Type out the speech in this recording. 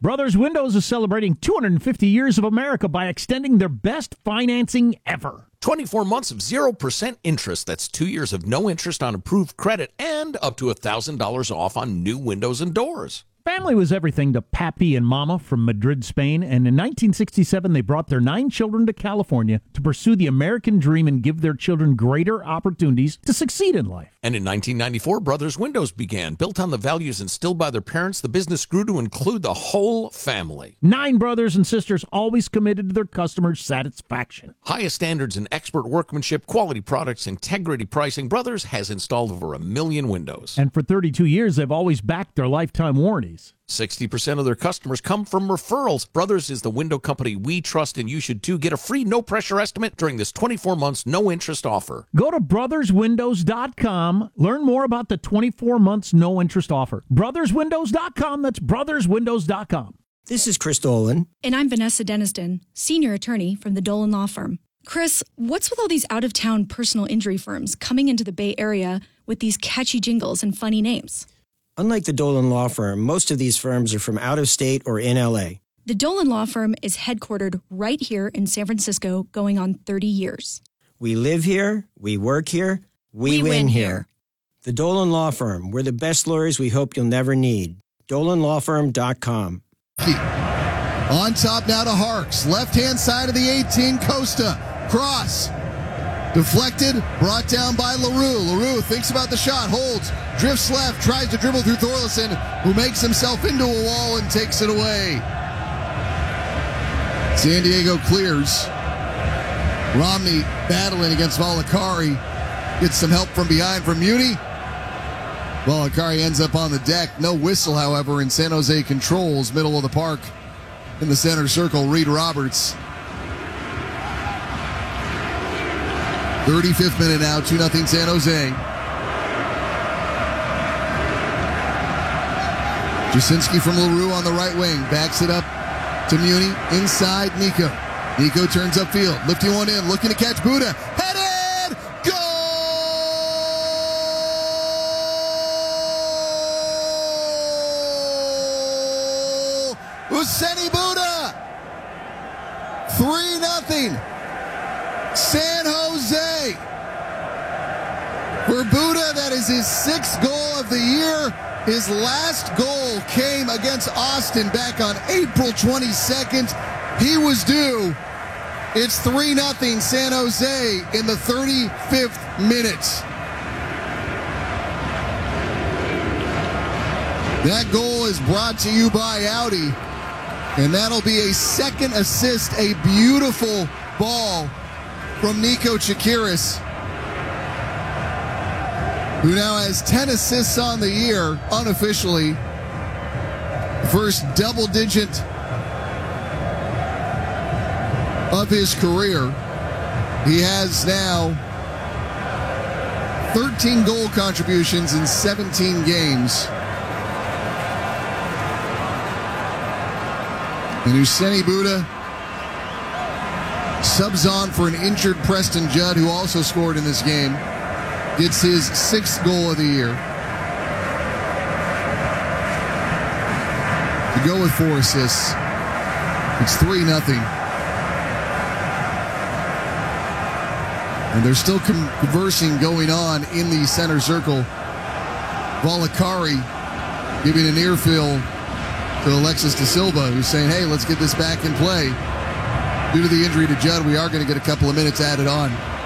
Brothers Windows is celebrating 250 years of America by extending their best financing ever. 24 months of 0% interest. That's 2 years of no interest on approved credit and up to $1,000 off on new windows and doors. Family was everything to Papi and Mama from Madrid, Spain, and in 1967 they brought their 9 children to California to pursue the American dream and give their children greater opportunities to succeed in life. And in 1994, Brothers Windows began. Built on the values instilled by their parents, the business grew to include the whole family. 9 brothers and sisters always committed to their customers' satisfaction. Highest standards in expert workmanship, quality products, integrity pricing. Brothers has installed over 1 million windows. And for 32 years, they've always backed their lifetime warranties. 60% of their customers come from referrals. Brothers is the window company we trust, and you should too. Get a free no-pressure estimate during this 24 months no-interest offer. Go to brotherswindows.com. Learn more about the 24 months no-interest offer. Brotherswindows.com. That's brotherswindows.com. This is Chris Dolan. And I'm Vanessa Deniston, senior attorney from the Dolan Law Firm. Chris, what's with all these out-of-town personal injury firms coming into the Bay Area with these catchy jingles and funny names? Unlike the Dolan Law Firm, most of these firms are from out of state or in L.A. The Dolan Law Firm is headquartered right here in San Francisco, going on 30 years. We live here, we work here, we win here. The Dolan Law Firm, we're the best lawyers we hope you'll never need. DolanLawFirm.com. On top now to Harks. Left-hand side of the 18, Costa. Cross. Deflected, brought down by LaRue. LaRue thinks about the shot, holds, drifts left, tries to dribble through Thorlison, who makes himself into a wall and takes it away. San Diego clears. Romney battling against Valakari. Gets some help from behind from Muni. Valakari ends up on the deck. No whistle, however, and San Jose controls middle of the park in the center circle. Reed Roberts. 35th minute now, 2-0 San Jose. Jasinski from LaRue on the right wing. Backs it up to Muni. Inside, Nico. Nico turns upfield. Lifting one in. Looking to catch Buddha. Headed! Goal! Useni Buddha! 3-0. San Jose. For Buddha, that is his 6th goal of the year. His last goal came against Austin back on April 22nd. He was due. It's 3-0 San Jose in the 35th minute. That goal is brought to you by Audi. And that'll be a second assist, a beautiful ball from Nico Chakiris, who now has 10 assists on the year, unofficially. First double digit of his career. He has now 13 goal contributions in 17 games. And Useni Buddha subs on for an injured Preston Judd, who also scored in this game. Gets his 6th goal of the year. To go with 4 assists, it's 3-0. And there's still conversing going on in the center circle. Valakari giving an earful to Alexis De Silva, who's saying, hey, let's get this back in play. Due to the injury to Judd, we are going to get a couple of minutes added on.